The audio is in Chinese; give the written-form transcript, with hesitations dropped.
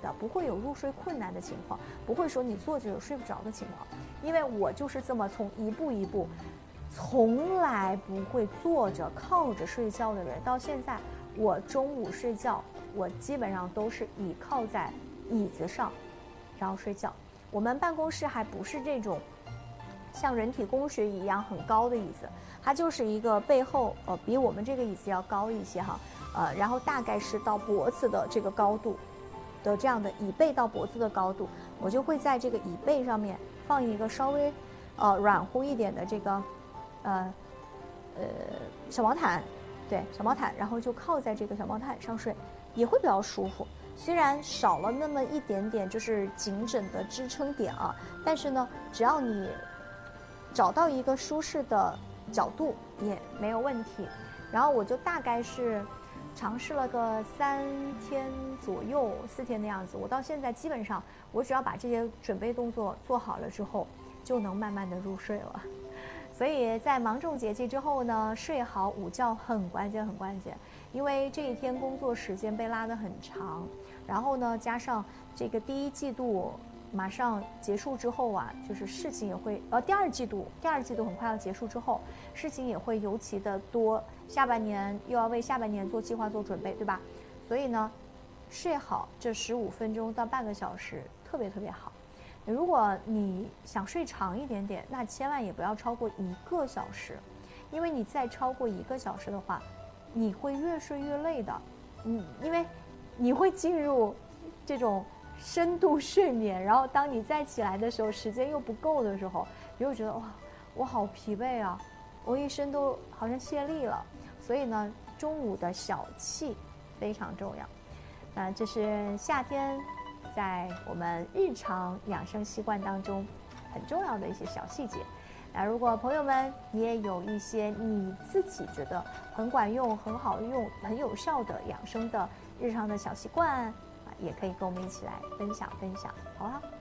的，不会有入睡困难的情况，不会说你坐着有睡不着的情况。因为我就是这么从一步一步，从来不会坐着靠着睡觉的人，到现在我中午睡觉，我基本上都是倚靠在椅子上，然后睡觉。我们办公室还不是这种像人体工学一样很高的椅子，它就是一个背后比我们这个椅子要高一些哈，然后大概是到脖子的这个高度的这样的椅背到脖子的高度，我就会在这个椅背上面放一个稍微软乎一点的这个小毛毯，对，小毛毯，然后就靠在这个小毛毯上睡，也会比较舒服。虽然少了那么一点点就是颈枕的支撑点啊，但是呢，只要你找到一个舒适的角度也没有问题。然后我就大概是尝试了个3天左右，4天的样子。我到现在基本上，我只要把这些准备动作做好了之后，就能慢慢的入睡了。所以在芒种节气之后呢，睡好午觉很关键，很关键。因为这一天工作时间被拉得很长，然后呢，加上这个第1季度马上结束之后啊，就是事情也会第二季度很快要结束之后，事情也会尤其的多，下半年又要为下半年做计划做准备，对吧？所以呢，睡好这15分钟到半个小时特别特别好。如果你想睡长一点点，那千万也不要超过1个小时，因为你再超过1个小时的话，你会越睡越累的。因为你会进入这种深度睡眠，然后当你再起来的时候，时间又不够的时候，你会觉得哇，我好疲惫啊，我一身都好像泄力了。所以呢，中午的小憩非常重要。这是夏天在我们日常养生习惯当中很重要的一些小细节。那如果朋友们你也有一些你自己觉得很管用、很好用、很有效的养生的日常的小习惯也可以跟我们一起来分享分享，好不好？